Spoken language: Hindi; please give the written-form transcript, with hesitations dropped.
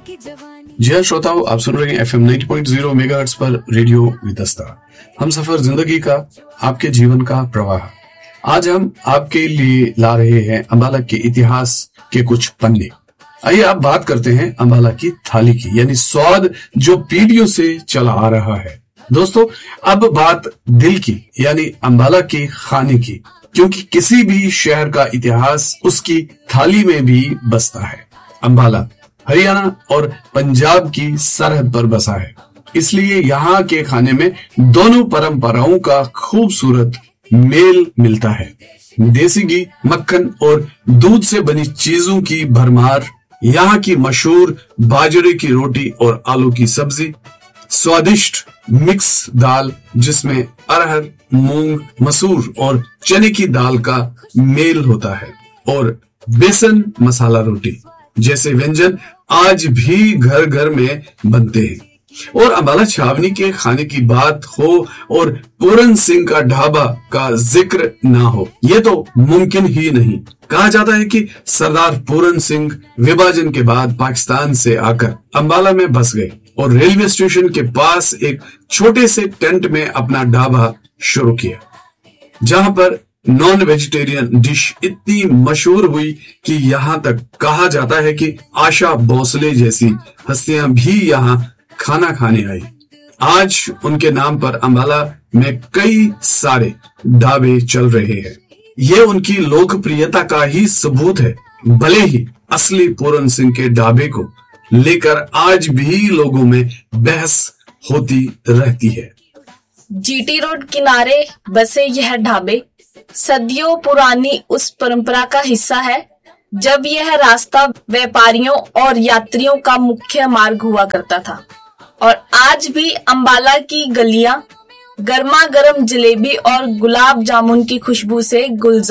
जी हाँ श्रोताओ, आप सुन रहे हैं FM 90.0 मेगाहर्ट्ज पर रेडियो विदस्ता। हम सफर जिंदगी का, आपके जीवन का प्रवाह। आज हम आपके लिए ला रहे हैं अंबाला के इतिहास के कुछ पन्ने। आइए आप बात करते हैं अंबाला की थाली की, यानी स्वाद जो पीढ़ियों से चला आ रहा है। दोस्तों, अब बात दिल की, यानी अंबाला के खाने की, क्योंकि किसी भी शहर का इतिहास उसकी थाली में भी बसता है। अंबाला हरियाणा और पंजाब की सरहद पर बसा है, इसलिए यहाँ के खाने में दोनों परंपराओं का खूबसूरत मेल मिलता है। देसी घी, मक्खन और दूध से बनी चीजों की भरमार, यहाँ की मशहूर बाजरे की रोटी और आलू की सब्जी, स्वादिष्ट मिक्स दाल जिसमें अरहर, मूंग, मसूर और चने की दाल का मेल होता है, और बेसन मसाला रोटी जैसे व्यंजन आज भी घर घर में बनते हैं। और अंबाला छावनी के खाने की बात हो और पूरन सिंह का ढाबा का जिक्र ना हो, ये तो मुमकिन ही नहीं। कहा जाता है कि सरदार पूरन सिंह विभाजन के बाद पाकिस्तान से आकर अंबाला में बस गए और रेलवे स्टेशन के पास एक छोटे से टेंट में अपना ढाबा शुरू किया, जहां पर नॉन वेजिटेरियन डिश इतनी मशहूर हुई कि यहां तक कहा जाता है कि आशा भोसले जैसी हस्तियां भी यहां खाना खाने आई। आज उनके नाम पर अंबाला में कई सारे ढाबे चल रहे हैं। ये उनकी लोकप्रियता का ही सबूत है। भले ही असली पूरन सिंह के ढाबे को लेकर आज भी लोगों में बहस होती रहती है। जीटी रोड किनारे बसे यह ढाबे सदियों पुरानी उस परंपरा का हिस्सा है जब यह रास्ता व्यापारियों और यात्रियों का मुख्य मार्ग हुआ करता था। और आज भी अंबाला की गलियां गर्मा गर्म जलेबी और गुलाब जामुन की खुशबू से गुलजार